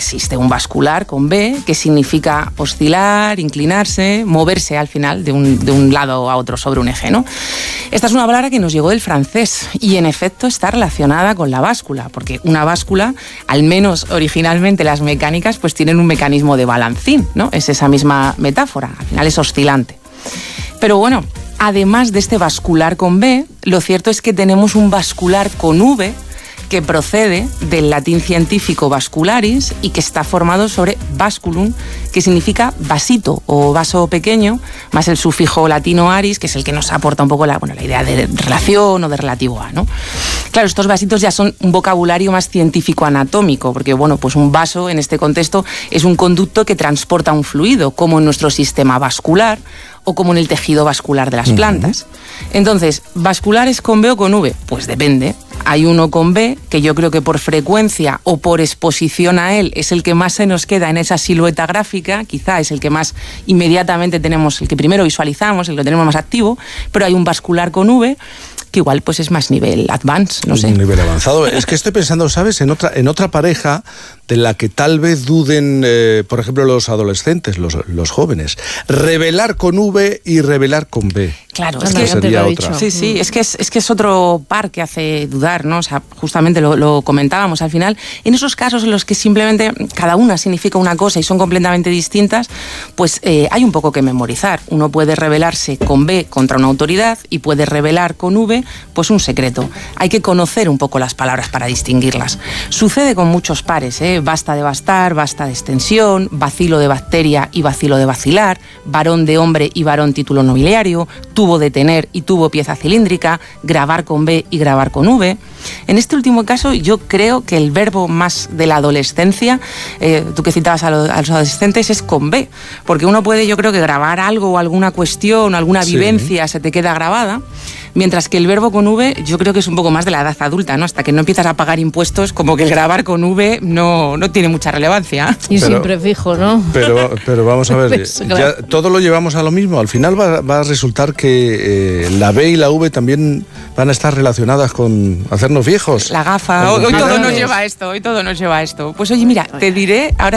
existe un vascular con B, que significa oscilar, inclinarse, moverse al final de un lado a otro sobre un eje, ¿no? Esta es una palabra que nos llegó del francés y en efecto está relacionada con la báscula, porque una báscula, al menos originalmente las mecánicas, pues tienen un mecanismo de balancín, ¿no? Es esa misma metáfora, al final es oscilante. Pero bueno, además de este vascular con B, lo cierto es que tenemos un vascular con V que procede del latín científico vascularis y que está formado sobre vasculum, que significa vasito o vaso pequeño, más el sufijo latino aris, que es el que nos aporta un poco la idea de relación o de relativo a, ¿no? Claro, estos vasitos ya son un vocabulario más científico-anatómico, porque bueno, pues un vaso en este contexto es un conducto que transporta un fluido, como en nuestro sistema vascular o como en el tejido vascular de las plantas. Entonces, ¿vasculares con B o con V? Pues depende. Hay uno con B, que yo creo que por frecuencia o por exposición a él es el que más se nos queda en esa silueta gráfica, quizá es el que más inmediatamente tenemos, el que primero visualizamos, el que tenemos más activo, pero hay un vascular con V que igual pues es más nivel advanced, no sé. Un nivel avanzado. Es que estoy pensando, ¿sabes? En otra pareja de la que tal vez duden, por ejemplo, los adolescentes, los jóvenes. Revelar con V y revelar con B. Claro, es que sería otra. Sí, es que es otro par que hace dudar, ¿no? O sea, justamente lo comentábamos al final. En esos casos en los que simplemente cada una significa una cosa y son completamente distintas, pues hay un poco que memorizar. Uno puede rebelarse con B contra una autoridad y puede revelar con V pues un secreto. Hay que conocer un poco las palabras para distinguirlas. Sucede con muchos pares, basta de bastar, basta de extensión, vacilo de bacteria y vacilo de vacilar, varón de hombre y varón título nobiliario, tubo de tener y tubo pieza cilíndrica, grabar con B y grabar con V. En este último caso yo creo que el verbo más de la adolescencia, tú que citabas a los adolescentes, es con B, porque uno puede, yo creo que grabar algo o alguna cuestión, alguna vivencia se te queda grabada, mientras que el verbo con V yo creo que es un poco más de la edad adulta, ¿no? Hasta que no empiezas a pagar impuestos, como que el grabar con V no tiene mucha relevancia. Y sin prefijo, ¿no? Pero vamos a ver, ya todo lo llevamos a lo mismo. Al final va a resultar que la B y la V también van a estar relacionadas con hacernos viejos. La gafa, hoy todo nos lleva a esto, Pues oye, mira, te diré, ahora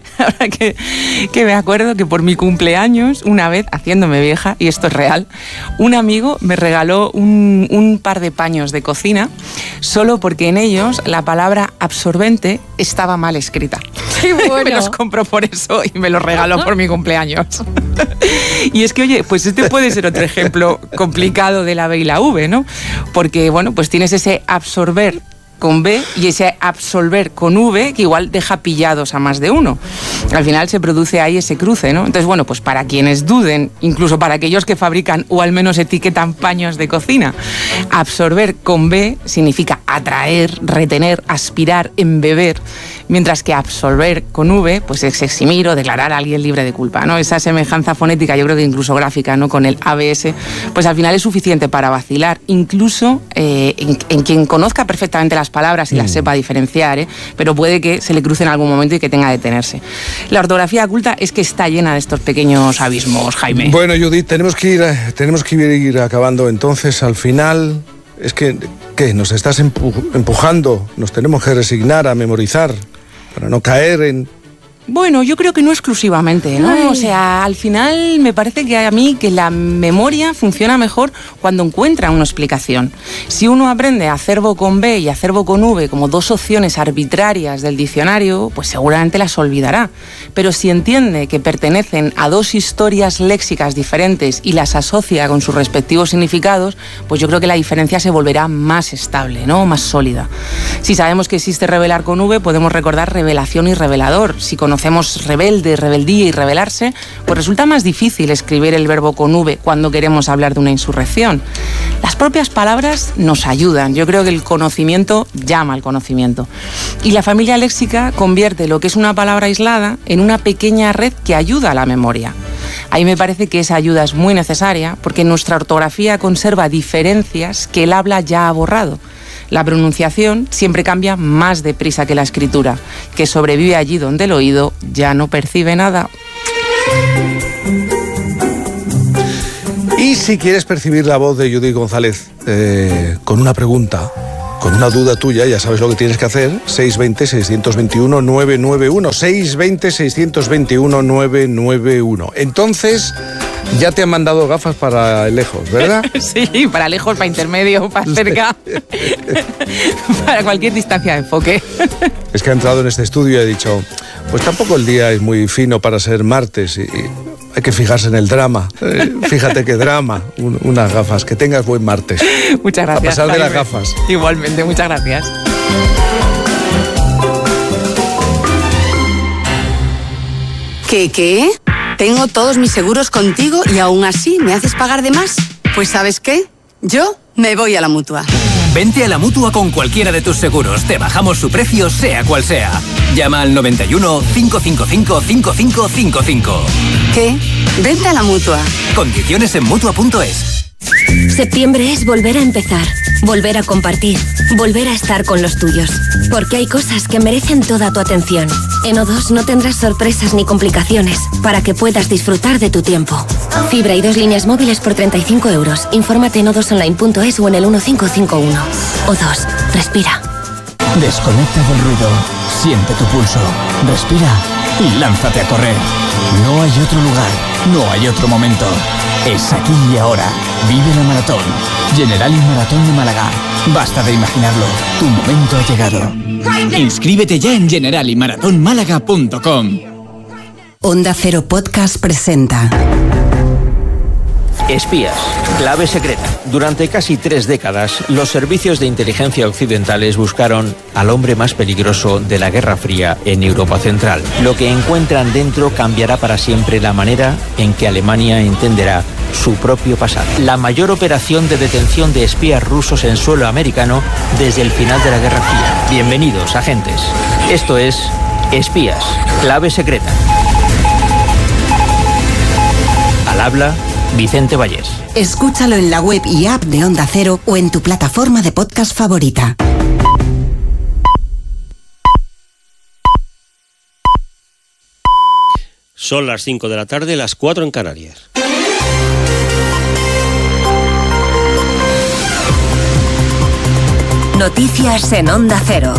que me acuerdo que por mi cumpleaños, una vez, haciéndome vieja, y esto es real, un amigo me regaló un par de paños de cocina solo porque en ellos la palabra absorbente estaba mal escrita. ¡Qué bueno! Me los compró por eso y me los regaló por mi cumpleaños. Y es que, oye, pues este puede ser otro ejemplo complicado de la B y la V, ¿no? Porque, bueno, pues tienes ese absorber con B y ese absolver con V que igual deja pillados a más de uno. Al final se produce ahí ese cruce, ¿no? Entonces, bueno, pues para quienes duden, incluso para aquellos que fabrican o al menos etiquetan paños de cocina, absorber con B significa atraer, retener, aspirar, embeber, mientras que absolver con V pues es eximir o declarar a alguien libre de culpa, ¿no? Esa semejanza fonética, yo creo que incluso gráfica, ¿no? Con el ABS, pues al final es suficiente para vacilar, incluso en quien conozca perfectamente las palabras y las sepa diferenciar, pero puede que se le cruce en algún momento y que tenga que detenerse. La ortografía culta es que está llena de estos pequeños abismos, Jaime. Bueno, Judith, tenemos que ir acabando. Entonces, al final, es que, ¿qué? Nos estás empujando, nos tenemos que resignar a memorizar para no caer en... Bueno, yo creo que no exclusivamente, ¿no? Ay. O sea, al final me parece que a mí que la memoria funciona mejor cuando encuentra una explicación. Si uno aprende acervo con B y acervo con V como dos opciones arbitrarias del diccionario, pues seguramente las olvidará. Pero si entiende que pertenecen a dos historias léxicas diferentes y las asocia con sus respectivos significados, pues yo creo que la diferencia se volverá más estable, ¿no? Más sólida. Si sabemos que existe revelar con V, podemos recordar revelación y revelador. Si conocemos rebelde, rebeldía y rebelarse, pues resulta más difícil escribir el verbo con V cuando queremos hablar de una insurrección. Las propias palabras nos ayudan. Yo creo que el conocimiento llama al conocimiento. Y la familia léxica convierte lo que es una palabra aislada en una pequeña red que ayuda a la memoria. Ahí me parece que esa ayuda es muy necesaria porque nuestra ortografía conserva diferencias que el habla ya ha borrado. La pronunciación siempre cambia más deprisa que la escritura, que sobrevive allí donde el oído ya no percibe nada. Y si quieres percibir la voz de Judith González con una pregunta, con una duda tuya, ya sabes lo que tienes que hacer. 620-621-991. 620-621-991. Entonces, ya te han mandado gafas para lejos, ¿verdad? Sí, para lejos, para intermedio, para cerca. Para cualquier distancia de enfoque. Es que ha entrado en este estudio y ha dicho, pues tampoco el día es muy fino para ser martes y hay que fijarse en el drama. Fíjate qué drama, unas gafas. Que tengas buen martes. Muchas gracias. A pesar de las gafas. Igualmente, muchas gracias. ¿Qué? Tengo todos mis seguros contigo y aún así me haces pagar de más. Pues ¿sabes qué? Yo me voy a la Mutua. Vente a la Mutua con cualquiera de tus seguros. Te bajamos su precio, sea cual sea. Llama al 91 555 5555. ¿Qué? Vente a la Mutua. Condiciones en Mutua.es. Septiembre es volver a empezar, volver a compartir, volver a estar con los tuyos. Porque hay cosas que merecen toda tu atención. En O2 no tendrás sorpresas ni complicaciones para que puedas disfrutar de tu tiempo. Fibra y 2 líneas móviles por 35 euros. Infórmate en o2online.es o en el 1551. O2. Respira. Desconecta del ruido. Siente tu pulso. Respira y lánzate a correr. No hay otro lugar. No hay otro momento. Es aquí y ahora. Vive la maratón. Generali Maratón de Málaga. Basta de imaginarlo. Tu momento ha llegado. Inscríbete ya en generaliMaratónmálaga.com. Onda Cero Podcast presenta Espías, clave secreta. Durante casi 3 décadas, los servicios de inteligencia occidentales buscaron al hombre más peligroso de la Guerra Fría en Europa Central. Lo que encuentran dentro cambiará para siempre la manera en que Alemania entenderá su propio pasado. La mayor operación de detención de espías rusos en suelo americano desde el final de la Guerra Fría. Bienvenidos, agentes. Esto es Espías, clave secreta. Al habla Vicente Vallés. Escúchalo en la web y app de Onda Cero o en tu plataforma de podcast favorita. Son las 5 de la tarde, las 4 en Canarias. Noticias en Onda Cero.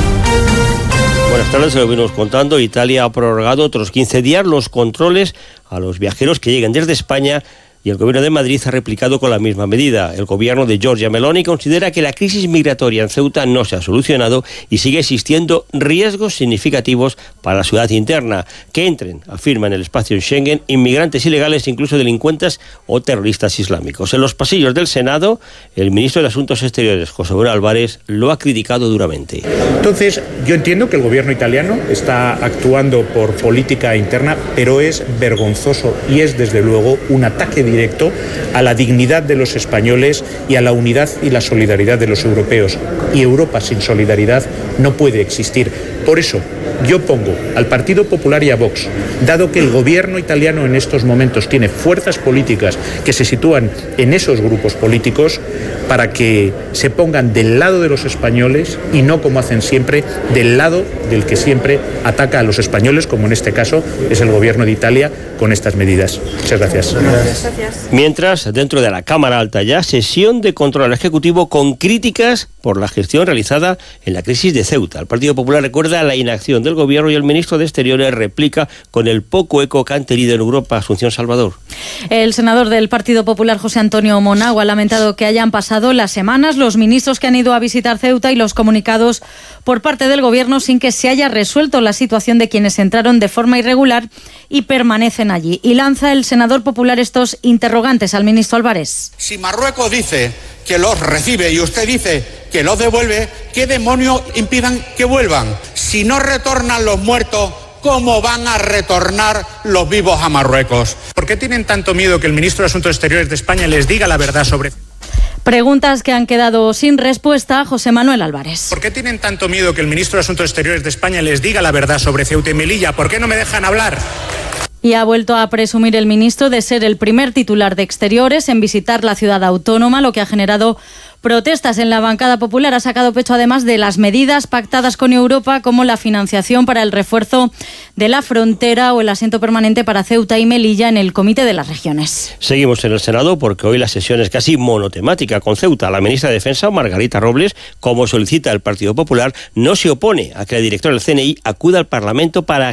Buenas tardes, se lo venimos contando. Italia ha prorrogado otros 15 días los controles a los viajeros que lleguen desde España y el Gobierno de Madrid ha replicado con la misma medida. El Gobierno de Giorgia Meloni considera que la crisis migratoria en Ceuta no se ha solucionado y sigue existiendo riesgos significativos para la ciudad interna. Que entren, afirma en el espacio Schengen, inmigrantes ilegales, incluso delincuentes o terroristas islámicos. En los pasillos del Senado, el ministro de Asuntos Exteriores, José Manuel Álvarez, lo ha criticado duramente. Entonces, yo entiendo que el Gobierno italiano está actuando por política interna, pero es vergonzoso y es, desde luego, un ataque directo a la dignidad de los españoles y a la unidad y la solidaridad de los europeos. Y Europa sin solidaridad no puede existir. Por eso, yo pongo al Partido Popular y a Vox, dado que el gobierno italiano en estos momentos tiene fuerzas políticas que se sitúan en esos grupos políticos, para que se pongan del lado de los españoles y no, como hacen siempre, del lado del que siempre ataca a los españoles, como en este caso es el gobierno de Italia con estas medidas. Muchas gracias. Mientras, dentro de la Cámara Alta ya, sesión de control al Ejecutivo con críticas por la gestión realizada en la crisis de Ceuta. El Partido Popular recuerda la inacción del Gobierno y el ministro de Exteriores replica con el poco eco que han tenido en Europa. Asunción Salvador. El senador del Partido Popular, José Antonio Monago, ha lamentado que hayan pasado las semanas, los ministros que han ido a visitar Ceuta y los comunicados por parte del Gobierno sin que se haya resuelto la situación de quienes entraron de forma irregular y permanecen allí. Y lanza el senador popular estos interrogantes al ministro Álvarez. Si Marruecos dice que los recibe y usted dice que los devuelve, ¿qué demonios impidan que vuelvan? Si no retornan los muertos, ¿cómo van a retornar los vivos a Marruecos? ¿Por qué tienen tanto miedo que el ministro de Asuntos Exteriores de España les diga la verdad sobre... Preguntas que han quedado sin respuesta. José Manuel Álvarez. ¿Por qué tienen tanto miedo que el ministro de Asuntos Exteriores de España les diga la verdad sobre Ceuta y Melilla? ¿Por qué no me dejan hablar? Y ha vuelto a presumir el ministro de ser el primer titular de Exteriores en visitar la ciudad autónoma, lo que ha generado protestas en la bancada popular. Ha sacado pecho además de las medidas pactadas con Europa, como la financiación para el refuerzo de la frontera o el asiento permanente para Ceuta y Melilla en el Comité de las Regiones. Seguimos en el Senado porque hoy la sesión es casi monotemática con Ceuta. La ministra de Defensa, Margarita Robles, como solicita el Partido Popular, no se opone a que el director del CNI acuda al Parlamento para